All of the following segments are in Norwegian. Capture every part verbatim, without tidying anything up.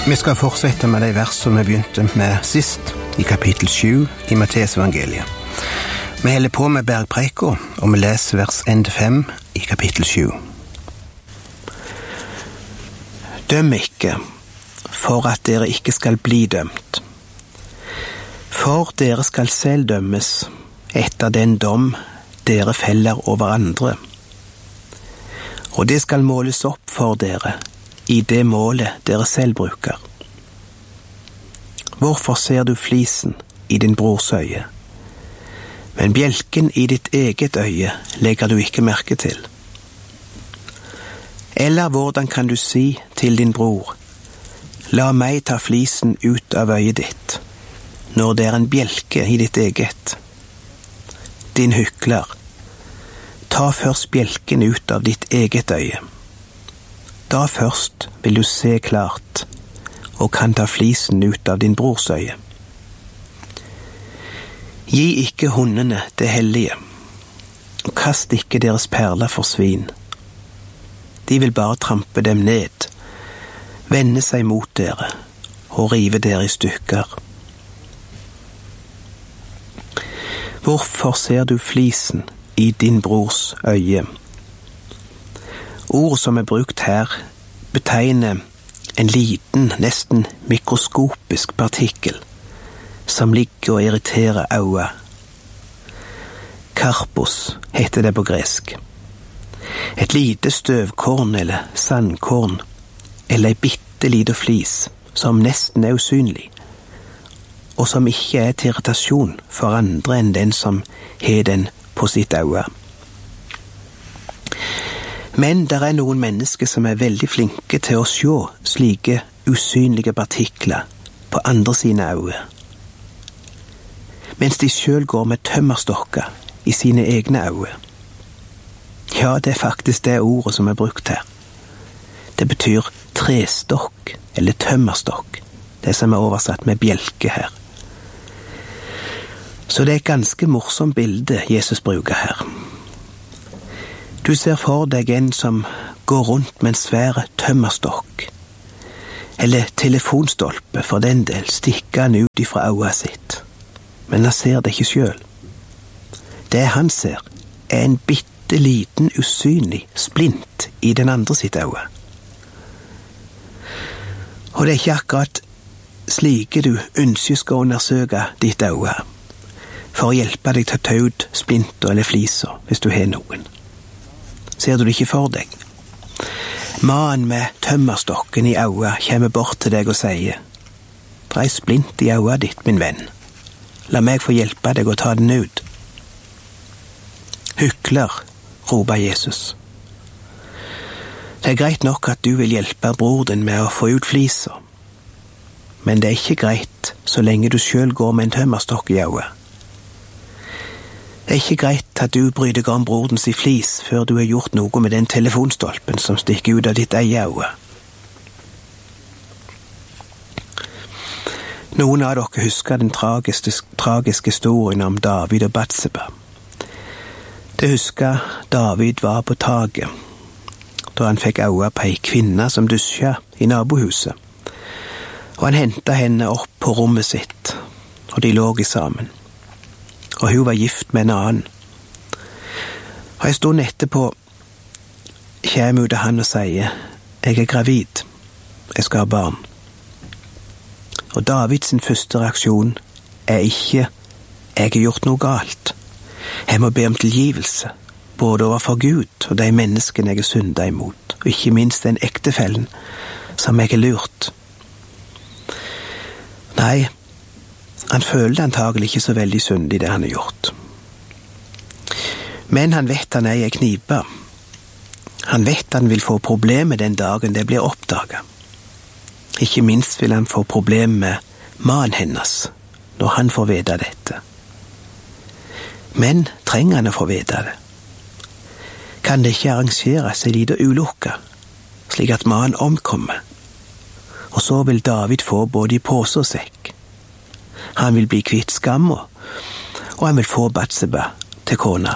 Vi skal fortsette med de vers som vi begynte med sist, i kapittel sju i Matteus evangeliet. Vi holder på med bergpreika, og vi leser vers en til fem i kapittel sju. Døm ikke, for at dere ikke skal bli dømt. For dere skal selv dømmes etter den dom dere feller over andre. Og det skal måles opp for dere i det målet dere selv bruker. Hvorfor ser du flisen i din brors øye, men bjelken i ditt eget øye legger du ikke merke til? Eller hvordan kan du si til din bror, la meg ta flisen ut av øyet ditt, når det er en bjelke i ditt eget? Din hykler, ta først bjelken ut av ditt eget øye. Da først vil du se klart, og kan ta flisen ut av din brors øye. Gi ikke hundene det hellige, og kast ikke deres perler for svin. De vil bare trampe dem ned, vende seg mot dere, og rive dere i stykker. Hvorfor ser du flisen i din brors øye? Ord som er brukt her betegner en liten, nesten mikroskopisk partikkel som ligger og irriterer øyet. Karpos heter det på gresk. Et lite støvkorn eller sandkorn, eller ei bitte lite flis som nesten er usynlig, og som ikke er til irritasjon for andre enn den som har den på sitt øye. Men det er noen mennesker som er veldig flinke til å se slike usynlige partikler på andre sine øyne, mens de selv går med tømmerstokker i sine egne øyne. Ja, det er faktisk det ordet som er brukt her. Det betyr trestokk eller tømmerstokk, det som er oversatt med bjelke her. Så det er et ganske morsomt bilde Jesus bruker her. Du ser for deg en som går rundt med en svære tømmerstokk, eller telefonstolpe for den del, stikker han ut ifra øyet sitt. Men han ser det ikke selv. Det han ser er en bitte liten usynlig splint i den andre sitt øye. Og det er ikke akkurat slike du ønsker skal undersøke ditt øye, for å hjelpe deg til å ta ut splinter eller fliser, hvis du har noen. Ser du det ikke for deg? Mannen med tømmerstokken i øyet kommer bort til deg og sier, «Det er splint i øyet ditt, min venn. La meg få hjelpe deg å ta den ut.» «Hykler», roper Jesus. Det er greit nok at du vil hjelpe bror din med å få ut fliser, men det er ikke greit så lenge du selv går med en tømmerstokk i øyet. Det er ikke greit at du bryr deg om broren sin flis før du har gjort noe med den telefonstolpen som stikker ut av ditt eget øye. Noen av dere husker den tragiske, tragiske historien om David og Batseba. Det husker David var på taket, da han fikk øye på ei kvinne som dusja i nabohuset, og han hentet henne opp på rommet sitt, og de lå sammen. Og hun var gift med en annen. Og en stund etterpå kommer hun til han og sier, «Jeg er gravid, jeg skal ha barn.» Og Davids første reaksjon er ikke, «Jeg har gjort noe galt. Jeg må be om tilgivelse, både overfor Gud og de menneskene jeg er syndet imot, og ikke minst den ektefellen som jeg har lurt.» Nei, han føler antagelig ikke så veldig syndig det han har gjort. Men han vet han er i knipe. Han vet han vil få problemer den dagen det blir oppdaget. Ikke minst vil han få problemer med mannen hennes når han får vite dette. Men trenger han å få vite det? Kan det ikke arrangeres en liten ulykke, slik at mannen omkommer? Og så vil David få både i pose og sekk. Han vil bli kvitt skamma, og han vil få Batseba til kona.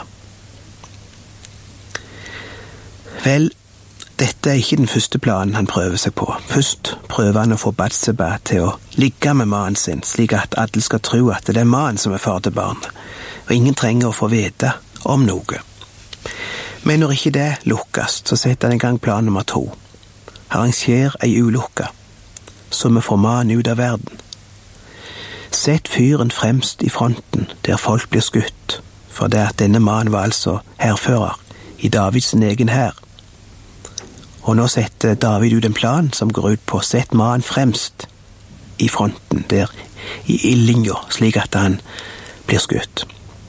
Vel, dette er ikke den første planen han prøver seg på. Først prøver han å få Batseba til å ligge med mannen sin, slik at alle skal tro at det er mannen som er far til barnet, og ingen trenger å få vite om noe. Men når ikke det lukkes, så setter han i gang plan nummer to. Arranger ei ulykke, så vi får mannen ut av verden. Sett fyren fremst i fronten, der folk blir skutt, for det at denne mannen var altså hærfører i Davids egen hær. Og nå setter David ut en plan som går ut på å sette mannen fremst i fronten, der i ildlinja, slik at han blir skutt.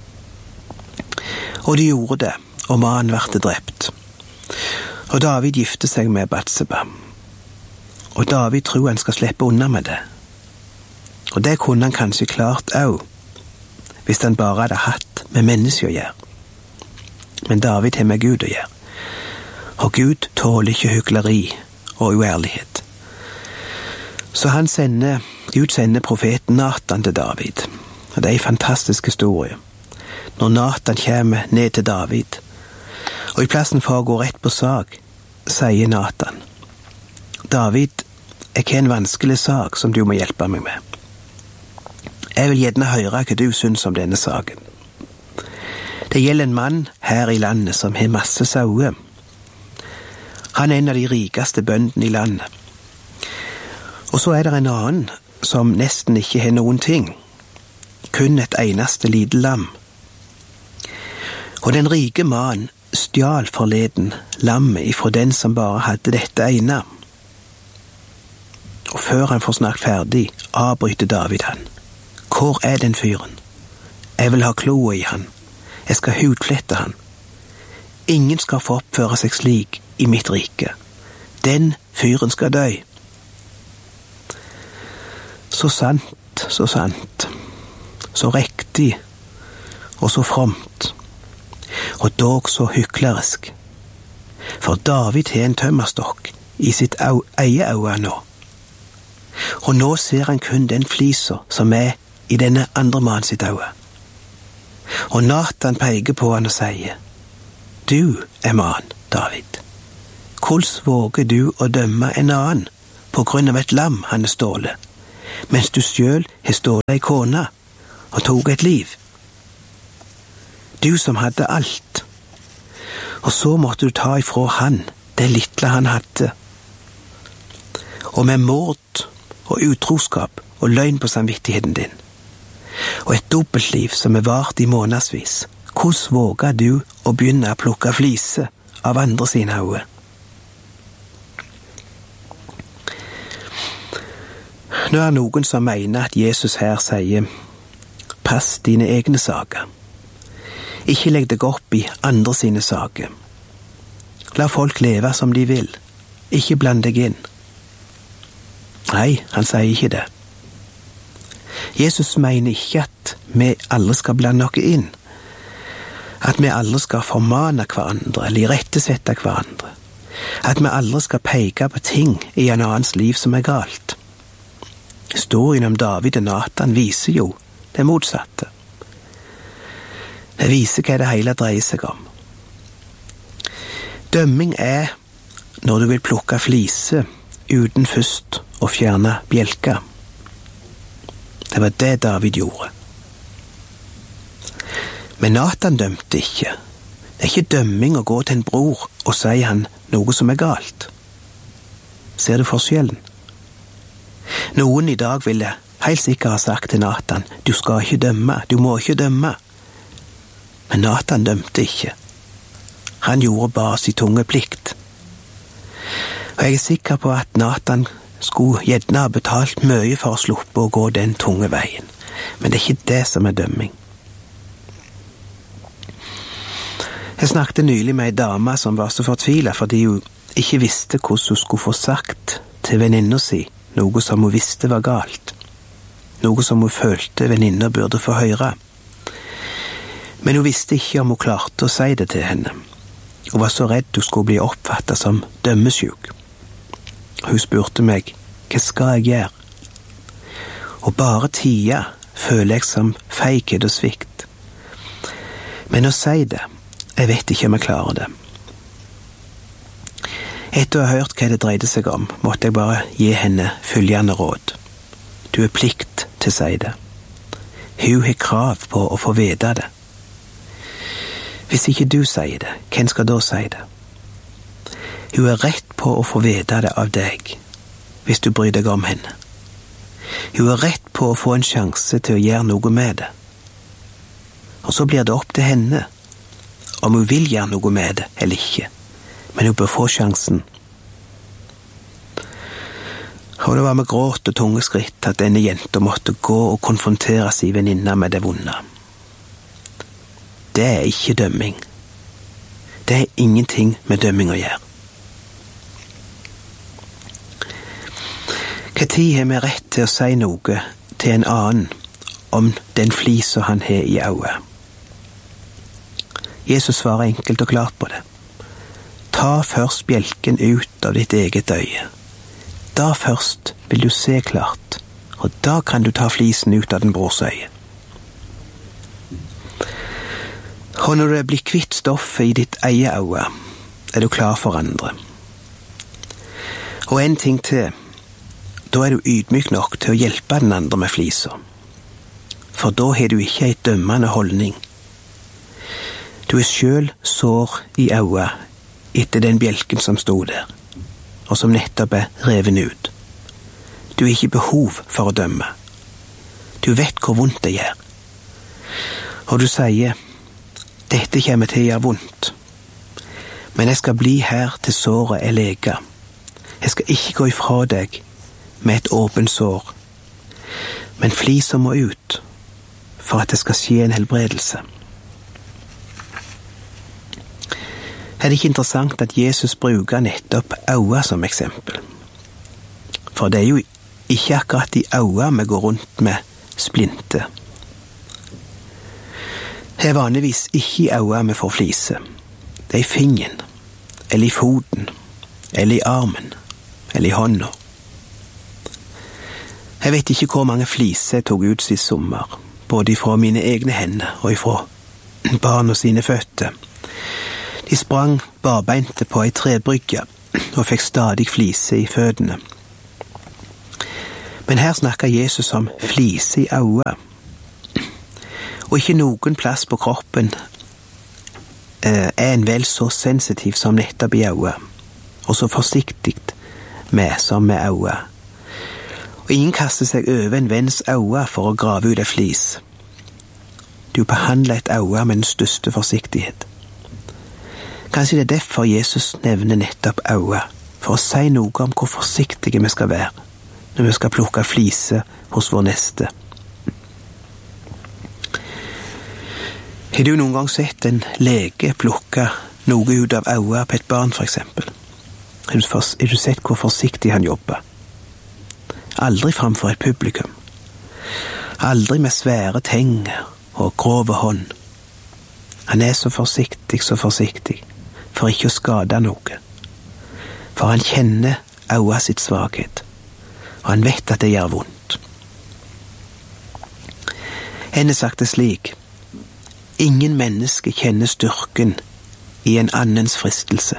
Og de gjorde det, og mannen ble drept. Og David gifter seg med Batseba. Og David tror han skal slippe unna med det. Og det kunne han kanskje klart også, hvis han bare hadde hatt med mennesker å gjøre. Men David har med Gud å gjøre. Og Gud tåler ikke hykleri og uærlighet. Så han sender, Gud sender profeten Nathan til David. Og det er en fantastisk historie. Når Nathan kommer ned til David, og i plassen for å gå rett på sak, sier Nathan: David, jeg har en vanskelig sak som du må hjelpe meg med. Jeg vil gjerne høre hva du syns om denne saken. Det gjelder en mann her i landet som har masse sauer. Han er en av de rikeste bøndene i landet. Og så er det en annen som nesten ikke har noen ting. Kun et eneste lite lam. Og den rike mannen stjal forleden lammet ifra den som bare hadde dette ene. Og før han får snakket ferdig, avbryter David han. Hvor er den fyren? Jeg vil ha kloa i han. Jeg skal hudflette han. Ingen skal få oppføre seg slik i mitt rike. Den fyren skal dø. Så sant, så sant. Så riktig og så fromt. Og dog så hyklerisk. For David har en tømmerstokk i sitt au, eie øye nå. Og nå ser han kun den flisa som er i denne andre mann sitt øye. Og Nathan peker på han og sier: Du er mann, David. Hvordan våger du å dømme en annen på grunn av et lam han er stålet, mens du selv har stålet ei kone og tog et liv? Du som hadde alt, og så måtte du ta ifra han det lille han hadde. Og med mord og utroskap og løgn på samvittigheten din, og et dobbeltliv som er vart i månedsvis, hvordan våger du å begynne å plukke flise av andre sine øyne? Nå er noen som mener at Jesus her sier: Pass dine egne saker. Ikke legg deg opp i andre sine saker. La folk leve som de vil. Ikke bland deg inn. Nei, han sier ikke det. Jesus mener ikke at vi alle skal blande noe inn. At vi alle skal formane hverandre eller irettesette hverandre. At vi alle skal peke på ting i en annens liv som er galt. Historien om David og Nathan viser jo det motsatte. Det viser hva det hele dreier seg om. Dømming er når du vil plukke flise uten først å fjerne bjelka. Det var det David gjorde. Men Nathan dømte ikke. Det er ikke dømming å gå til en bror og si han noe som er galt. Ser du forskjellen? Noen i dag ville helt sikkert ha sagt til Nathan: Du skal ikke dømme, du må ikke dømme. Men Nathan dømte ikke. Han gjorde bare sin tunge plikt. Og jeg er sikker på at Nathan skulle gjerne ha betalt mye for å sluppe å gå den tunge veien. Men det er ikke det som er dømming. Jeg snakket nylig med en dame som var så fortvilet fordi hun ikke visste hvordan hun skulle få sagt til venninna si noe som hun visste var galt. Noe som hun følte venninna burde få høre. Men hun visste ikke om hun klarte å si det til henne. Hun var så redd hun skulle bli oppfattet som dømmesjuk. Hun spurte meg: Hva skal jeg gjøre? Og bare tida føler jeg som feighet og svikt. Men å si det, jeg vet ikke om jeg klarer det. Etter å ha hørt hva det dreide seg om, måtte jeg bare gi henne følgende råd. Du er plikt til å si det. Hun har krav på å få vite det. Hvis ikke du sier det, hvem skal da si det? Hun er rett på å få vite det av deg, hvis du bryr deg om henne. Hun er rett på å få en sjanse til å gjøre noe med det. Og så blir det opp til henne, om hun vil gjøre noe med det eller ikke. Men hun bør få sjansen. Og det var med gråt og tunge skritt at denne jenta måtte gå og konfrontere sin venninne med det vonde. Det er ikke dømming. Det er ingenting med dømming å gjøre. Hva tid har vi rett til å si noe til en annen om den flisa han har i øyet? Jesus svarer enkelt og klart på det. Ta først bjelken ut av ditt eget øye. Da først vil du se klart, og da kan du ta flisen ut av den brors øye. Og når du er blitt kvitt stoffet i ditt eget øye, er du klar for andre. Og en ting til, da er du ydmyk nok til å hjelpe den andre med flisa. For da har du ikke et dømmende holdning. Du er selv sår i øyet etter den bjelken som stod der, og som nettopp er reven ut. Du har ikke behov for å dømme. Du vet hvor vondt det gjør. Og du sier, dette kommer til å gjøre vondt, men jeg skal bli her til såret er lega. Jeg skal ikke gå ifra deg med et åpent sår, men flisa må ut for at det skal skje en helbredelse. Er det ikke interessant at Jesus bruker nettopp øyne som eksempel? For det er jo ikke akkurat i øyne vi går rundt med splinte. Det er vanligvis ikke i øyne vi får flise. Det er i fingeren, eller i foten, eller i armen, eller i hånda. Jeg vet ikke hvor mange fliser jeg tok ut sist sommer, både fra mine egne hender og fra barna sine føtter. De sprang barbeinte på ei trebrygge og fikk stadig flise i føttene. Men her snakker Jesus om flise i øyet. Og ikke noen plass på kroppen eh, er en vel så sensitiv som nettopp i øyet, og så forsiktig med som med øyet. Og ingen kaster seg over en venns øye for å grave ut en flis. Du behandler et øye med den største forsiktighet. Kanskje det er derfor Jesus nevner nettopp øyet, for å si noe om hvor forsiktige vi skal være når vi skal plukke flise hos vår neste. Har du noen gang sett en lege plukke noe ut av øyet på et barn, for eksempel? Har du, har du sett hvor forsiktig han jobber? Aldri framfor et publikum. Aldri med svære tenger og grove hånd. Han er så forsiktig, så forsiktig, for ikke å skade noe. For han kjenner øyet sitt svakhet, og han vet at det gjør vondt. En har sagt det slik, ingen menneske kjenner styrken i en annens fristelse.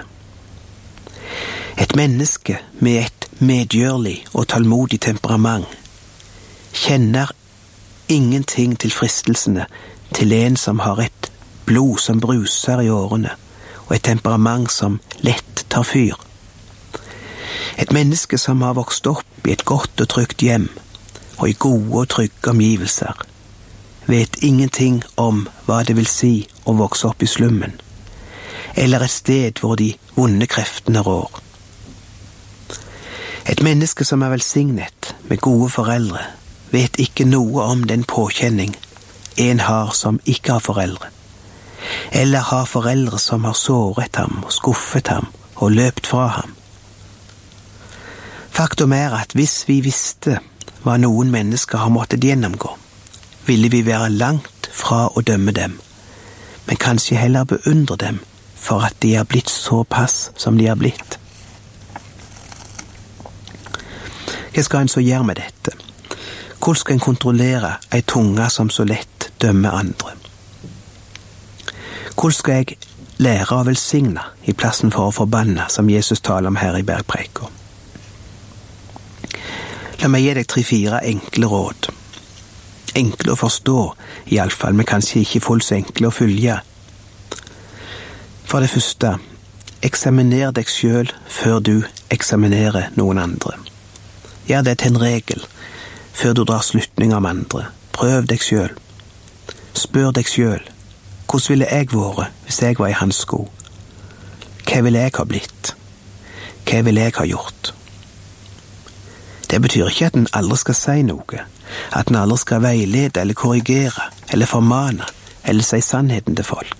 Et menneske med et medgjørlig og tålmodig temperament kjenner ingenting til fristelsene til en som har et blod som bruser i årene, og et temperament som lett tar fyr. Et menneske som har vokst opp i et godt og trygt hjem, og i gode og trygge omgivelser, vet ingenting om hva det vil si å vokse opp i slummen, eller et sted hvor de vonde kreftene rår. Et menneske som er velsignet med gode foreldre, vet ikke noe om den påkjenning en har som ikke har foreldre, eller har foreldre som har såret ham og skuffet ham og løpt fra ham. Faktum er at hvis vi visste hva noen mennesker har måttet gjennomgå, ville vi være langt fra å dømme dem, men kanskje heller beundre dem for at de har blitt såpass som de har blitt. Hva skal en så gjøre med dette? Hvordan skal en kontrollere ei tunge som så lett dømmer andre? Hvordan skal jeg lære å velsigne i plassen for å forbanne, som Jesus taler om her i bergpreika. La meg gi deg tre-fire enkle råd. Enkle å forstå, i alle fall, men kanskje ikke fullt så enkle å følge. For det første, eksaminer deg selv før du eksaminerer noen andre. Gjør det til en regel, før du drar slutning om andre. Prøv deg selv. Spør deg selv, hvordan ville jeg vært hvis jeg var i hans sko? Hva ville jeg ha blitt? Hva ville jeg ha gjort? Det betyr ikke at en aldri skal si noe, at en aldri skal veilede eller korrigere, eller formane, eller si sannheten til folk.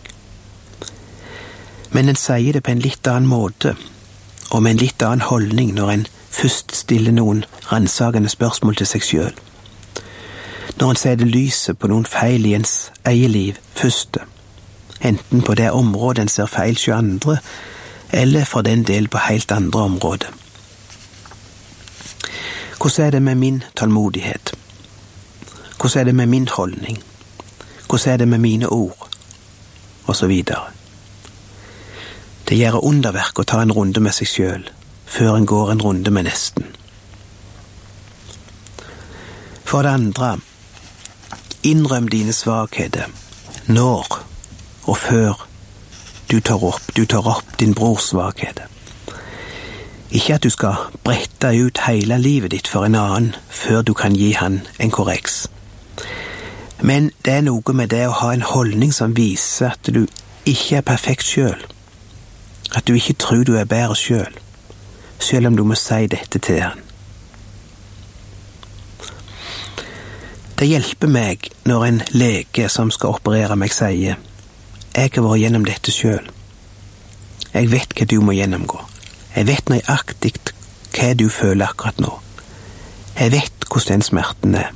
Men en sier det på en litt annen måte, og med en litt annen holdning når en først stiller noen ransakende spørsmål til seg selv. Når en setter lyset på noen feil i ens eget liv først, enten på det området en ser feil hos andre, eller for den del på helt andre områder. Hvordan er det med min tålmodighet? Hvordan er det med min holdning? Hvordan er det med mine ord? Og så videre. Det gjør underverk å ta en runde med seg selv, før en går en runde med nesten. For det andre, innrøm dine svakheter, når og før du tar opp, du tar opp din brors svakheter. Ikke at du skal brette ut hele livet ditt for en annen før du kan gi han en korreks. Men det er noe med det å ha en holdning som viser at du ikke er perfekt selv. At du ikke tror du er bedre selv, selv om du må si dette til han. Det hjelper meg når en lege som skal operere meg sier, jeg har vært gjennom dette selv. Jeg vet hva du må gjennomgå. Jeg vet nøyaktig hva du føler akkurat nå. Jeg vet hvordan den smerten er.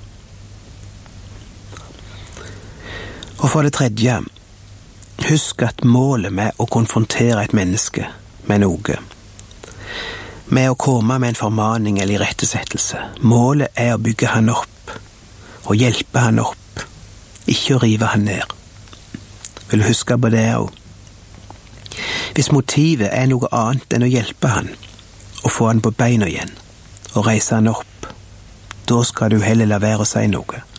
Og for det tredje, husk at målet med å konfrontere et menneske med noe, med å komme med en formaning eller irettesettelse, målet er å bygge han opp, og hjelpe han opp, ikke å rive han ned. Vil du huske på det også? Hvis motivet er noe annet enn å hjelpe han, og få han på beina igjen, og reise han opp, da skal du heller la være å si noe.